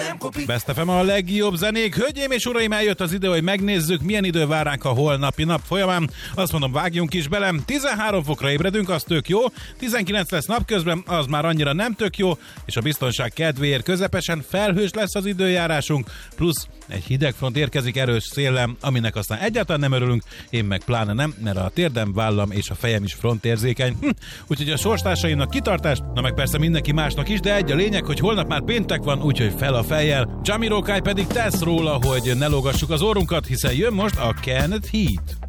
Best FM a legjobb zenék. Hölgyeim és uraim, eljött az idő, hogy megnézzük, milyen idő vár ránk a holnapi nap folyamán. Azt mondom, vágjunk is bele. 13 fokra ébredünk, az tök jó. 19 lesz napközben, az már annyira nem tök jó, és a biztonság kedvéért közepesen felhős lesz az időjárásunk, plusz egy hidegfront érkezik erős széllel, aminek aztán egyáltalán nem örülünk, én meg pláne nem, mert a térdem, vállam és a fejem is frontérzékeny. Úgyhogy a sorstársaimnak kitartást, na meg persze mindenki másnak is, de egy a lényeg, hogy holnap már péntek van, úgyhogy fel a fejjel. Jamiroquai pedig tesz róla, hogy ne lógassuk az orrunkat, hiszen jön most a Kenneth Heat.